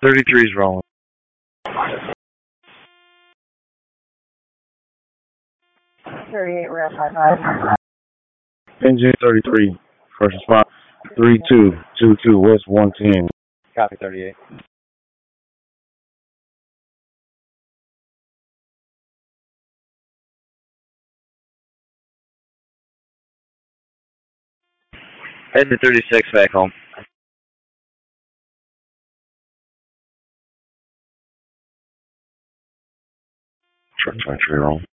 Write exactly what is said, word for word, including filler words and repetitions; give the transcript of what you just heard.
thirty-three is rolling. thirty-eight, we're at five five. Engine thirty-three, first spot, three two, two two, West one ten. Copy thirty-eight. Heading to thirty-six, back home. Truck twenty-three, rolling.